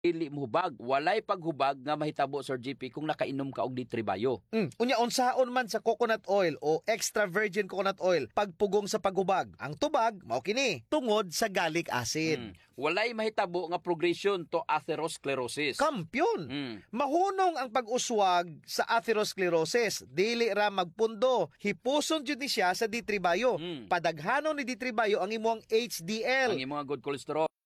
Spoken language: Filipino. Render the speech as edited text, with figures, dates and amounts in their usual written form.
dili mohubag. Walay paghubag nga mahitabo, Sir JP, kung nakainom ka og ditribayo. Unya, unsaon man sa coconut oil o extra virgin coconut oil pagpugong sa paghubag. Ang tubag, mao kini, tungod sa gallic acid. Walay mahitabo nga progression to atherosclerosis. Kampyon! Mahunong ang pag-uswag sa atherosclerosis. Dili ra magpundo. Hipuson jud ni siya sa ditribayo. Padaghanon ni ditribayo ang imong HDL. Ang imong good cholesterol.